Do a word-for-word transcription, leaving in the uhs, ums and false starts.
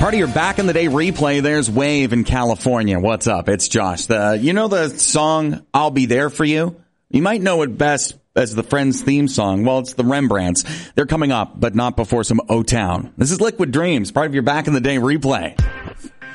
Part of your back in the day replay, there's Wave in California. What's up? It's Josh. The, you know the song, I'll Be There For You? You might know it best as the Friends theme song. Well, it's the Rembrandts. They're coming up, but not before some O-Town. This is Liquid Dreams, part of your back in the day replay.